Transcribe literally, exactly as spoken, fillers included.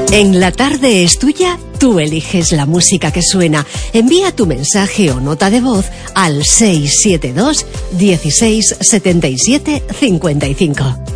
En La Tarde es Tuya, tú eliges la música que suena. Envía tu mensaje o nota de voz al seis siete dos, dieciséis, setenta y siete, cincuenta y cinco.